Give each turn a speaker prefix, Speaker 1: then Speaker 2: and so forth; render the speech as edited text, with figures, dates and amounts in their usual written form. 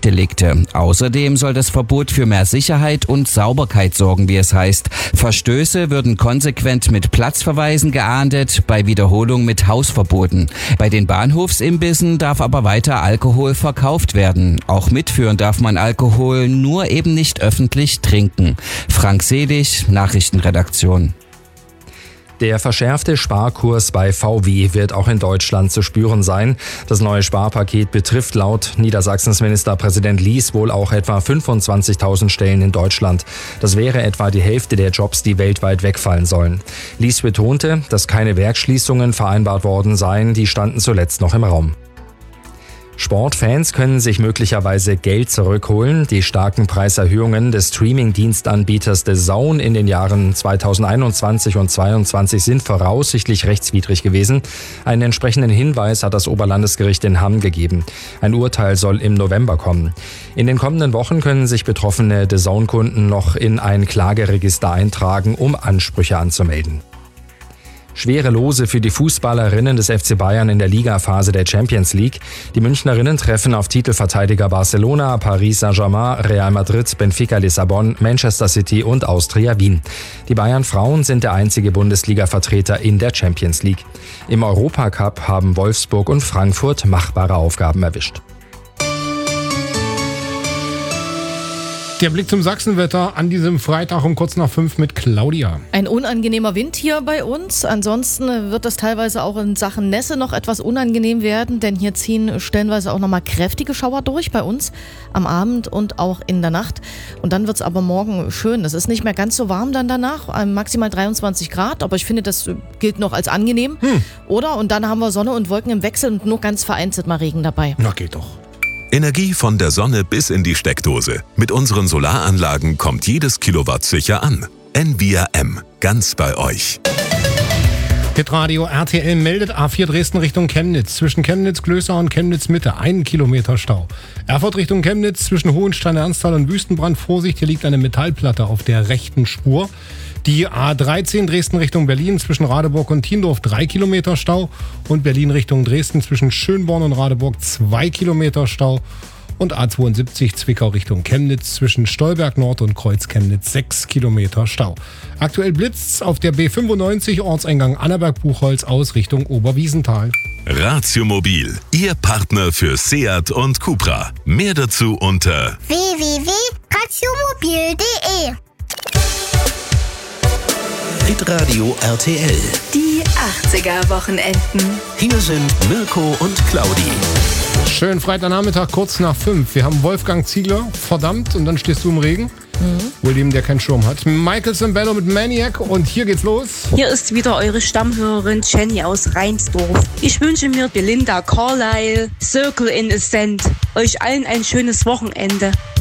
Speaker 1: Delikte. Außerdem soll das Verbot für mehr Sicherheit und Sauberkeit sorgen, wie es heißt. Verstöße würden konsequent mit Platzverweisen geahndet, bei Wiederholung mit Hausverboten. Bei den Bahnhofsimbissen darf aber weiter Alkohol verkauft werden. Auch mitführen darf man Alkohol, nur eben nicht öffentlich trinken. Frank Selig, Nachrichtenredaktion.
Speaker 2: Der verschärfte Sparkurs bei VW wird auch in Deutschland zu spüren sein. Das neue Sparpaket betrifft laut Niedersachsens Ministerpräsident Lies wohl auch etwa 25.000 Stellen in Deutschland. Das wäre etwa die Hälfte der Jobs, die weltweit wegfallen sollen. Lies betonte, dass keine Werksschließungen vereinbart worden seien, die standen zuletzt noch im Raum. Sportfans können sich möglicherweise Geld zurückholen. Die starken Preiserhöhungen des Streaming-Dienstanbieters DAZN in den Jahren 2021 und 2022 sind voraussichtlich rechtswidrig gewesen. Einen entsprechenden Hinweis hat das Oberlandesgericht in Hamm gegeben. Ein Urteil soll im November kommen. In den kommenden Wochen können sich betroffene DAZN-Kunden noch in ein Klageregister eintragen, um Ansprüche anzumelden. Schwere Lose für die Fußballerinnen des FC Bayern in der Ligaphase der Champions League. Die Münchnerinnen treffen auf Titelverteidiger Barcelona, Paris Saint-Germain, Real Madrid, Benfica Lissabon, Manchester City und Austria Wien. Die Bayern-Frauen sind der einzige Bundesliga-Vertreter in der Champions League. Im Europacup haben Wolfsburg und Frankfurt machbare Aufgaben erwischt.
Speaker 3: Der Blick zum Sachsenwetter an diesem Freitag um kurz nach 5 mit Claudia.
Speaker 4: Ein unangenehmer Wind hier bei uns. Ansonsten wird es teilweise auch in Sachen Nässe noch etwas unangenehm werden, denn hier ziehen stellenweise auch nochmal kräftige Schauer durch bei uns am Abend und auch in der Nacht. Und dann wird es aber morgen schön. Es ist nicht mehr ganz so warm dann danach, maximal 23 Grad, aber ich finde, das gilt noch als angenehm. Oder? Und dann haben wir Sonne und Wolken im Wechsel und nur ganz vereinzelt mal Regen dabei.
Speaker 3: Na, geht doch.
Speaker 5: Energie von der Sonne bis in die Steckdose. Mit unseren Solaranlagen kommt jedes Kilowatt sicher an. Envia M. Ganz bei euch.
Speaker 3: Hitradio RTL meldet A4 Dresden Richtung Chemnitz. Zwischen Chemnitz-Glößau und Chemnitz-Mitte 1 Kilometer Stau. Erfurt Richtung Chemnitz zwischen Hohenstein-Ernsthal und Wüstenbrand. Vorsicht, hier liegt eine Metallplatte auf der rechten Spur. Die A13 Dresden Richtung Berlin zwischen Radeburg und Thiendorf 3 Kilometer Stau. Und Berlin Richtung Dresden zwischen Schönborn und Radeburg 2 Kilometer Stau. Und A72 Zwickau Richtung Chemnitz zwischen Stolberg Nord und Kreuz Chemnitz 6 Kilometer Stau. Aktuell blitzt's auf der B95 Ortseingang Annaberg-Buchholz aus Richtung Oberwiesenthal.
Speaker 5: Ratio Mobil, Ihr Partner für Seat und Cupra. Mehr dazu unter
Speaker 6: www.ratiomobil.de.
Speaker 7: Hitradio RTL.
Speaker 8: Die 80er-Wochenenden.
Speaker 7: Hier sind Mirko und Claudi.
Speaker 3: Schönen Freitagnachmittag, kurz nach 5. Wir haben Wolfgang Ziegler, verdammt, und dann stehst du im Regen. Wohl dem, der keinen Schirm hat. Michael Sembello mit Maniac und hier geht's los.
Speaker 9: Hier ist wieder eure Stammhörerin Jenny aus Reinsdorf. Ich wünsche mir Belinda Carlisle, Circle in a Sand. Euch allen ein schönes Wochenende.